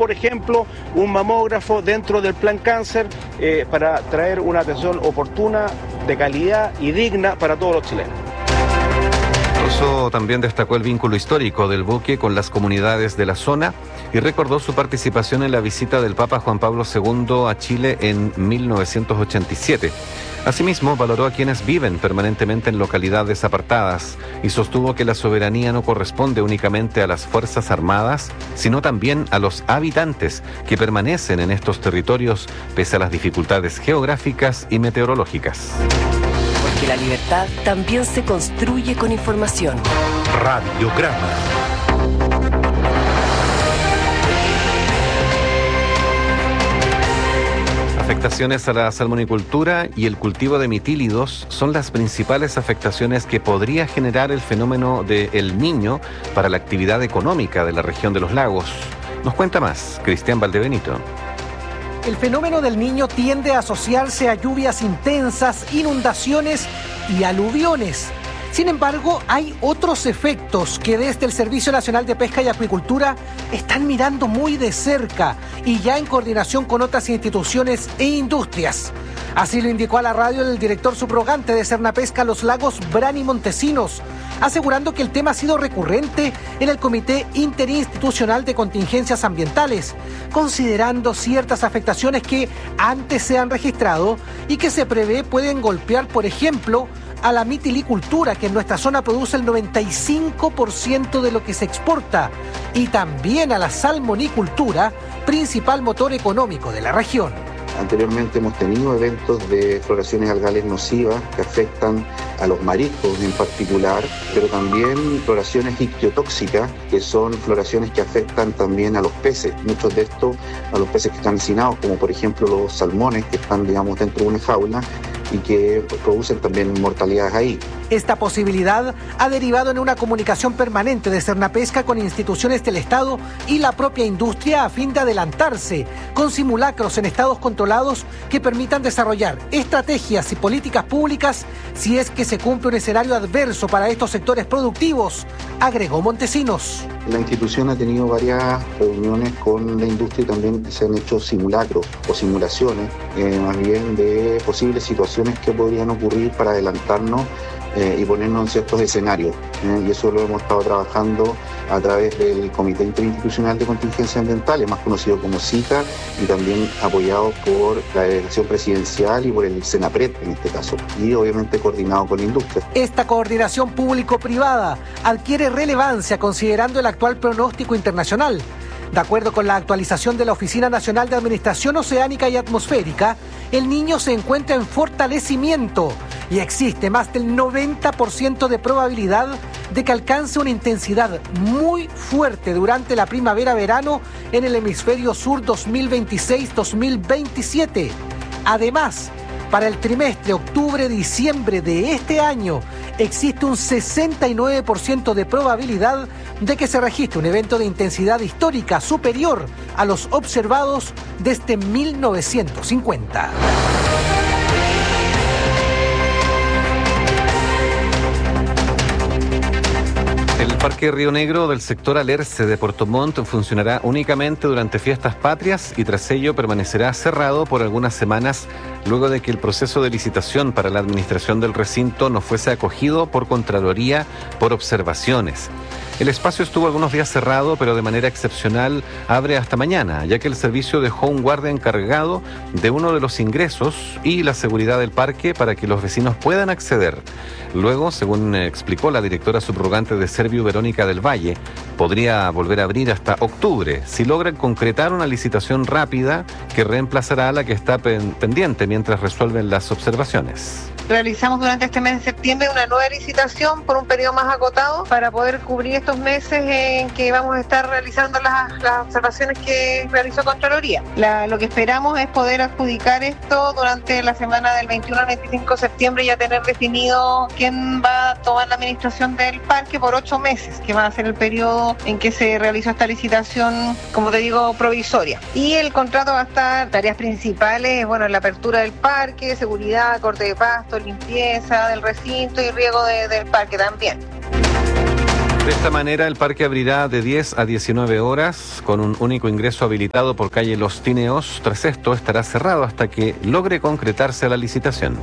por ejemplo, un mamógrafo dentro del plan cáncer para traer una atención oportuna, de calidad y digna para todos los chilenos. Eso también destacó el vínculo histórico del buque con las comunidades de la zona y recordó su participación en la visita del Papa Juan Pablo II a Chile en 1987. Asimismo, valoró a quienes viven permanentemente en localidades apartadas y sostuvo que la soberanía no corresponde únicamente a las Fuerzas Armadas, sino también a los habitantes que permanecen en estos territorios pese a las dificultades geográficas y meteorológicas. Porque la libertad también se construye con información. Radiograma. Afectaciones a la salmonicultura y el cultivo de mitílidos son las principales afectaciones que podría generar el fenómeno de El Niño para la actividad económica de la región de los lagos. Nos cuenta más Cristian Valdebenito. El fenómeno del Niño tiende a asociarse a lluvias intensas, inundaciones y aluviones. Sin embargo, hay otros efectos que desde el Servicio Nacional de Pesca y Acuicultura están mirando muy de cerca y ya en coordinación con otras instituciones e industrias. Así lo indicó a la radio el director subrogante de Sernapesca Los Lagos, Brani Montesinos, asegurando que el tema ha sido recurrente en el Comité Interinstitucional de Contingencias Ambientales, considerando ciertas afectaciones que antes se han registrado y que se prevé pueden golpear, por ejemplo, a la mitilicultura, que en nuestra zona produce el 95% de lo que se exporta, y también a la salmonicultura, principal motor económico de la región. Anteriormente hemos tenido eventos de floraciones algales nocivas que afectan a los mariscos en particular, pero también floraciones ictiotóxicas, que son floraciones que afectan también a los peces. Muchos de estos a los peces que están hacinados, como por ejemplo los salmones que están, digamos, dentro de una jaula y que producen también mortalidades ahí. Esta posibilidad ha derivado en una comunicación permanente de Sernapesca con instituciones del Estado y la propia industria a fin de adelantarse con simulacros en estados controlados que permitan desarrollar estrategias y políticas públicas si es que se cumple un escenario adverso para estos sectores productivos, agregó Montesinos. La institución ha tenido varias reuniones con la industria y también se han hecho simulacros o simulaciones, más bien de posibles situaciones que podrían ocurrir para adelantarnos y ponernos en ciertos escenarios. Y eso lo hemos estado trabajando a través del Comité Interinstitucional de Contingencias Ambientales, más conocido como CITA, y también apoyado por la delegación presidencial y por el Senapred en este caso, y obviamente coordinado con la industria. Esta coordinación público-privada adquiere relevancia considerando el actual pronóstico internacional. De acuerdo con la actualización de la Oficina Nacional de Administración Oceánica y Atmosférica, el Niño se encuentra en fortalecimiento y existe más del 90% de probabilidad de que alcance una intensidad muy fuerte durante la primavera-verano en el hemisferio sur 2026-2027. Además, para el trimestre octubre-diciembre de este año, existe un 69% de probabilidad de que se registre un evento de intensidad histórica superior a los observados desde 1950. El Parque Río Negro del sector Alerce de Puerto Montt funcionará únicamente durante fiestas patrias y tras ello permanecerá cerrado por algunas semanas luego de que el proceso de licitación para la administración del recinto no fuese acogido por Contraloría por observaciones. El espacio estuvo algunos días cerrado, pero de manera excepcional abre hasta mañana, ya que el servicio dejó un guardia encargado de uno de los ingresos y la seguridad del parque para que los vecinos puedan acceder. Luego, según explicó la directora subrogante de Serviu, Verónica del Valle, podría volver a abrir hasta octubre si logran concretar una licitación rápida que reemplazará a la que está pendiente mientras resuelven las observaciones. Realizamos durante este mes de septiembre una nueva licitación por un periodo más acotado para poder cubrir estos meses en que vamos a estar realizando las observaciones que realizó Contraloría. Lo que esperamos es poder adjudicar esto durante la semana del 21 al 25 de septiembre y ya tener definido quién va a tomar la administración del parque por 8 meses, que va a ser el periodo en que se realizó esta licitación, como te digo, provisoria. Y el contrato va a estar, tareas principales, la apertura del parque, seguridad, corte de pasto, limpieza del recinto y riego del parque también. De esta manera, el parque abrirá de 10 a 19 horas con un único ingreso habilitado por calle Los Tineos. Tras esto, estará cerrado hasta que logre concretarse la licitación.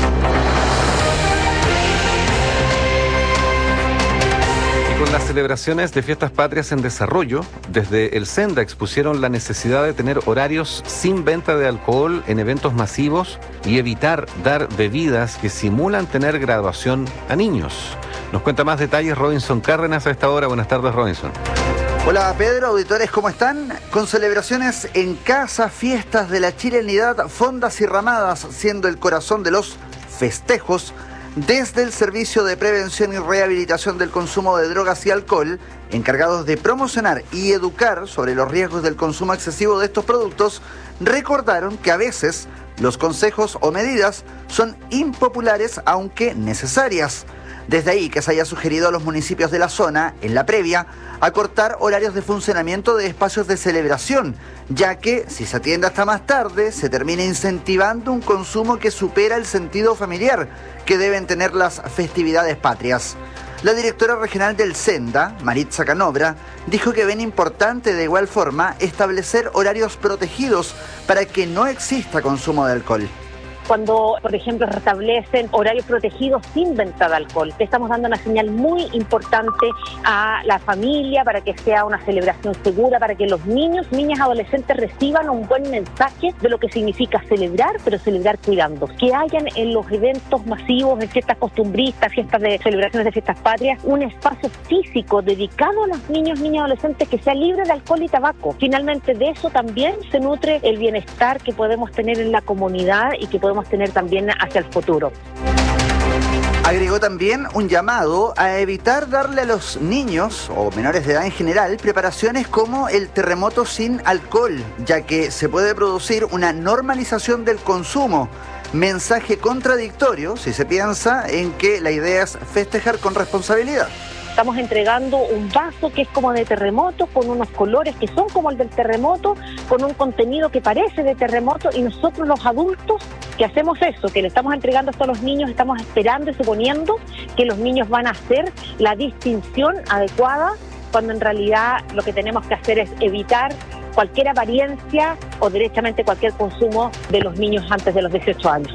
Con las celebraciones de fiestas patrias en desarrollo, desde el Senda expusieron la necesidad de tener horarios sin venta de alcohol en eventos masivos y evitar dar bebidas que simulan tener graduación a niños. Nos cuenta más detalles Robinson Cárdenas a esta hora. Buenas tardes, Robinson. Hola Pedro, auditores, ¿cómo están? Con celebraciones en casa, fiestas de la chilenidad, fondas y ramadas siendo el corazón de los festejos. Desde el Servicio de Prevención y Rehabilitación del Consumo de Drogas y Alcohol, encargados de promocionar y educar sobre los riesgos del consumo excesivo de estos productos, recordaron que a veces los consejos o medidas son impopulares aunque necesarias. Desde ahí que se haya sugerido a los municipios de la zona, en la previa, acortar horarios de funcionamiento de espacios de celebración, ya que si se atiende hasta más tarde, se termina incentivando un consumo que supera el sentido familiar que deben tener las festividades patrias. La directora regional del Senda, Maritza Canobra, dijo que ven importante de igual forma establecer horarios protegidos para que no exista consumo de alcohol. Cuando, por ejemplo, se establecen horarios protegidos sin venta de alcohol, le estamos dando una señal muy importante a la familia para que sea una celebración segura, para que los niños, niñas, adolescentes reciban un buen mensaje de lo que significa celebrar, pero celebrar cuidando. Que hayan en los eventos masivos, en fiestas costumbristas, fiestas de celebraciones de fiestas patrias, un espacio físico dedicado a los niños, niñas, adolescentes que sea libre de alcohol y tabaco. Finalmente, de eso también se nutre el bienestar que podemos tener en la comunidad y que podemos tener también hacia el futuro. Agregó también un llamado a evitar darle a los niños o menores de edad en general preparaciones como el terremoto sin alcohol, ya que se puede producir una normalización del consumo. Mensaje contradictorio si se piensa en que la idea es festejar con responsabilidad. Estamos entregando un vaso que es como de terremoto, con unos colores que son como el del terremoto, con un contenido que parece de terremoto, y nosotros los adultos que hacemos eso, que le estamos entregando esto a los niños, estamos esperando y suponiendo que los niños van a hacer la distinción adecuada, cuando en realidad lo que tenemos que hacer es evitar cualquier apariencia o derechamente cualquier consumo de los niños antes de los 18 años.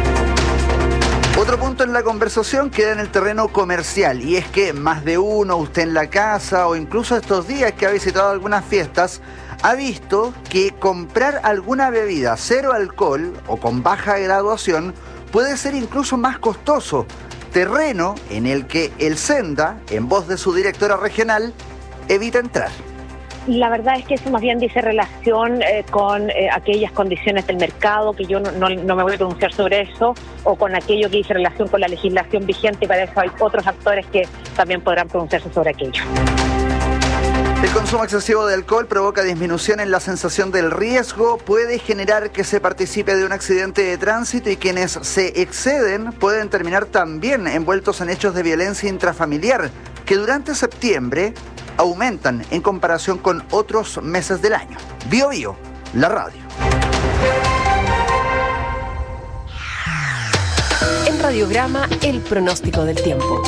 Otro punto en la conversación queda en el terreno comercial, y es que más de uno, usted en la casa o incluso estos días que ha visitado algunas fiestas, ha visto que comprar alguna bebida cero alcohol o con baja graduación puede ser incluso más costoso, terreno en el que el Senda, en voz de su directora regional, evita entrar. La verdad es que eso más bien dice relación con aquellas condiciones del mercado, que yo no me voy a pronunciar sobre eso, o con aquello que dice relación con la legislación vigente, y para eso hay otros actores que también podrán pronunciarse sobre aquello. El consumo excesivo de alcohol provoca disminución en la sensación del riesgo, puede generar que se participe de un accidente de tránsito, y quienes se exceden pueden terminar también envueltos en hechos de violencia intrafamiliar, que durante septiembre aumentan en comparación con otros meses del año. Bio Bio, la radio. En Radiograma, el pronóstico del tiempo.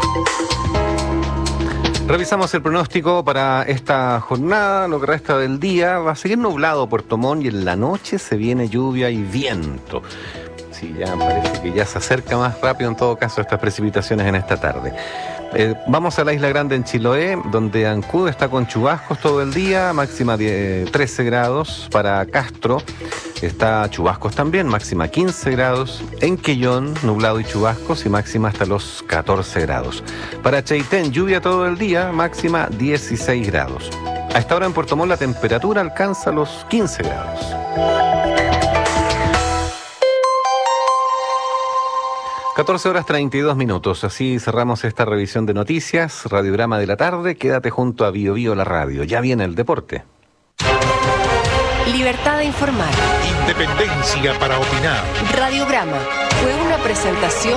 Revisamos el pronóstico para esta jornada. Lo que resta del día va a seguir nublado Puerto Montt, y en la noche se viene lluvia y viento. Sí, ya parece que ya se acerca más rápido en todo caso estas precipitaciones en esta tarde. Vamos a la Isla Grande en Chiloé, donde Ancud está con chubascos todo el día, máxima 13 grados. Para Castro está chubascos también, máxima 15 grados. En Quellón, nublado y chubascos, y máxima hasta los 14 grados. Para Chaitén, lluvia todo el día, máxima 16 grados. A esta hora en Puerto Montt la temperatura alcanza los 15 grados. 14:32. Así cerramos esta revisión de noticias. Radiograma de la tarde. Quédate junto a Bio Bio, la radio. Ya viene el deporte. Libertad de informar. Independencia para opinar. Radiograma fue una presentación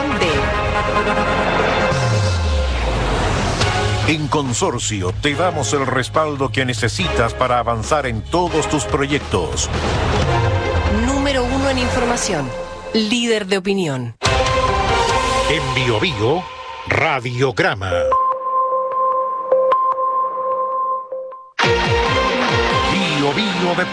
de... En Consorcio te damos el respaldo que necesitas para avanzar en todos tus proyectos. Número 1 en información. Líder de opinión. En Bio Bio, Radiograma. trío de